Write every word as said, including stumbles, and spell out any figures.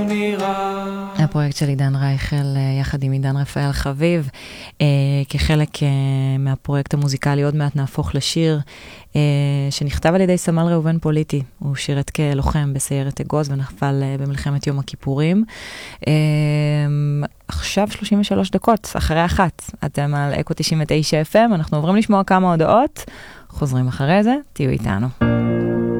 הפרויקט של עידן רייכל יחד עם עידן רפאל חביב, כחלק מהפרויקט המוזיקלי עוד מעט נהפוך לשיר, שנכתב על ידי סמל ראובן פוליטי. הוא שירת כלוחם בסיירת אגוז ונפל במלחמת יום הכיפורים. עכשיו שלושים ושלוש דקות, אחרי אחת. אתם על אקו תשעים ותשע אף אם, אנחנו עוברים לשמוע כמה הודעות, חוזרים אחרי זה, תהיו איתנו.